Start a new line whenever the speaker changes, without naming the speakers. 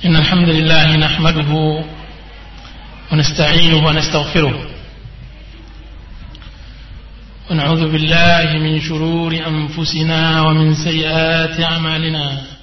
إن الحمد لله نحمده ونستعينه ونستغفره ونعوذ بالله من شرور أنفسنا ومن سيئات أعمالنا